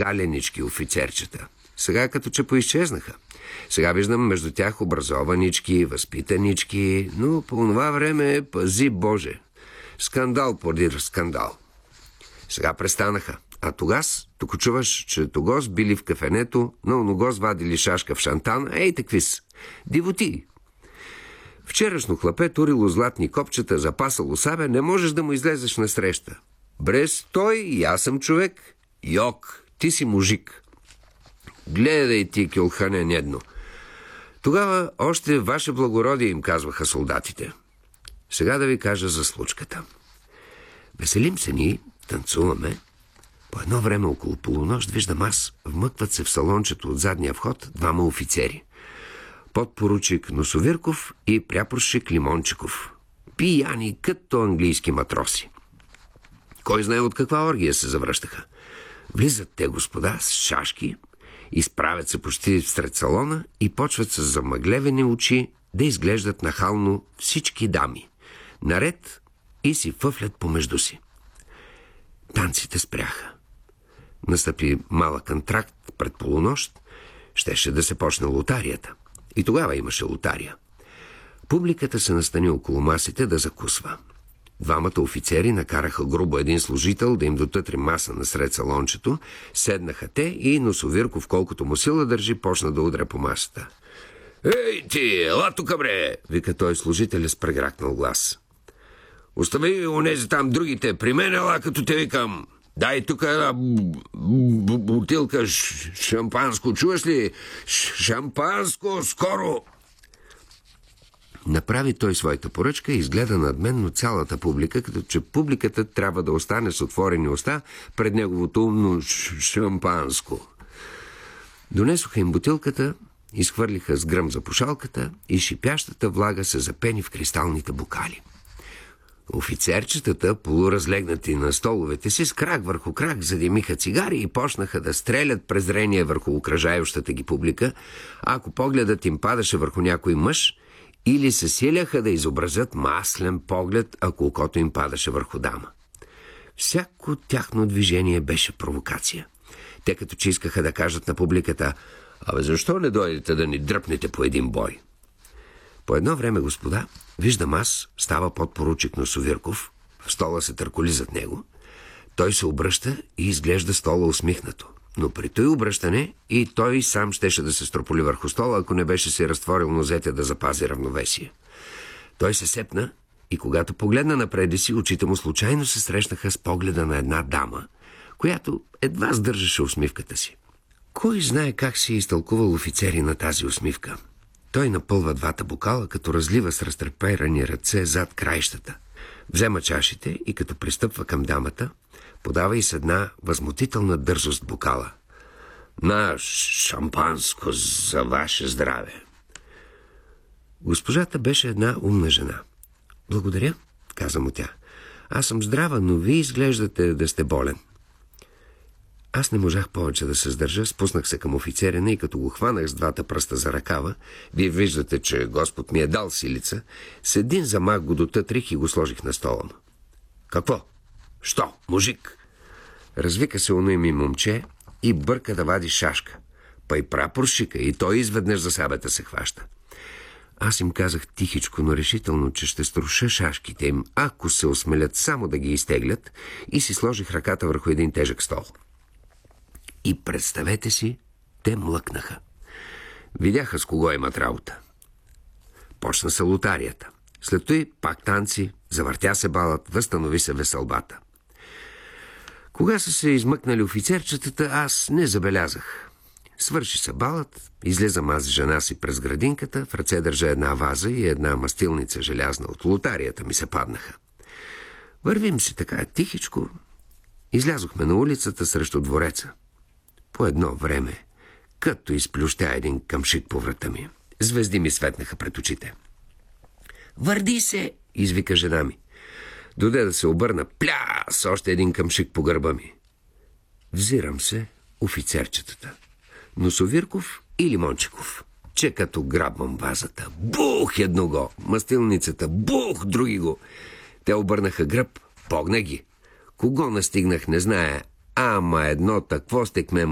галенички офицерчета. Сега като че поизчезнаха. Сега виждам между тях образованички, възпитанички, но по това време, пази Боже, скандал подир скандал. Сега престанаха. А тогас, тук чуваш, че тогос били в кафенето, но оногос вадили шашка в шантан, ей такви с. Дивоти. Вчерашно хлапе турило златни копчета, запасало сабя, не можеш да му излезеш насреща. Бре, стой, и аз съм човек. Йок, ти си мужик. Гледай ти, кюлхане, едно. Тогава още ваше благородие, им казваха солдатите. Сега да ви кажа за случката. Веселим се ни, танцуваме. По едно време около полунощ виждам аз, вмъкват се в салончето от задния вход двама офицери. Подпоручик Носовирков и прапорщик Лимончиков. Пияни като английски матроси. Кой знае от каква оргия се завръщаха. Влизат те, господа, с шашки, изправят се почти всред салона и почват с замъглевени очи да изглеждат нахално всички дами. Наред и си фъфлят помежду си. Танците спряха. Настъпи малък антракт пред полунощ. Щеше да се почне лотарията. И тогава имаше лотария. Публиката се настани около масите да закусва. Двамата офицери накараха грубо един служител да им дотътри маса насред салончето, седнаха те и Носовирков, колкото му сила държи, почна да удря по масата. «Ей ти, ела тука, бре!» вика той служителя с прегракнал глас. «Остави онези там другите, при мен ела като те викам. Дай тук една бутилка шампанско, чуваш ли? Шампанско, скоро!» Направи той своята поръчка и изгледа надменно цялата публика, като че публиката трябва да остане с отворени уста пред неговото умно шампанско. Донесоха им бутилката, изхвърлиха с гръм за пушалката и шипящата влага се запени в кристалните бокали. Офицерчетата, полуразлегнати на столовете си, с крак върху крак задимиха цигари и почнаха да стрелят презрение върху окръжающата ги публика, ако погледът им падаше върху някой мъж, или се силяха да изобразят маслен поглед, ако окото им падаше върху дама. Всяко тяхно движение беше провокация. Те като че искаха да кажат на публиката: «Абе, защо не дойдете да ни дръпнете по един бой?» По едно време, господа, виждам аз, става подпоручик Носовирков, в стола се търколи зад него. Той се обръща и изглежда стола усмихнато. Но при той обръщане и той сам щеше да се строполи върху стола, ако не беше се разтворил нозете да запази равновесие. Той се сепна и когато погледна напреди си, очите му случайно се срещнаха с погледа на една дама, която едва сдържаше усмивката си. Кой знае как си изтълкувал офицери на тази усмивка? Той напълва двата бокала, като разлива с разтреперани ръце зад краищата. Взема чашите и като пристъпва към дамата, подава и с една възмутителна дързост бокала. «На шампанско за ваше здраве!» Госпожата беше една умна жена. «Благодаря», каза му тя. «Аз съм здрава, но вие изглеждате да сте болен». Аз не можах повече да се сдържа, спуснах се към офицерина и като го хванах с двата пръста за ръкава, вие виждате, че Господ ми е дал силица, с един замах го дотътрих и го сложих на стола му. «Какво? Що, мужик?» Развика се оно ми момче и бърка да вади шашка. Па и прапорщика, и той изведнъж за сабята се хваща. Аз им казах тихичко, но решително, че ще струша шашките им, ако се осмелят само да ги изтеглят, и си сложих ръката върху един тежък стол. И представете си, те млъкнаха. Видяха с кого имат работа. Почна се лотарията. След той пак танци, завъртя се балът, възстанови се веселбата. Кога са се измъкнали офицерчетата, аз не забелязах. Свърши се балът, излезам аз с жена си през градинката, в ръце държа една ваза и една мастилница желязна от лотарията ми се паднаха. Вървим си така тихичко. Излязохме на улицата срещу двореца. По едно време, като изплющя един къмшик по врата ми, звезди ми светнаха пред очите. «Върди се!» извика жена ми. Доде да се обърна, пляс, още един къмшик по гърба ми. Взирам се офицерчетата. Носовирков и Лимончиков. Че като грабвам вазата. Бух едного, мастилницата, бух други го. Те обърнаха гръб, погна ги. Кого настигнах, не зная, ама едно такво стекме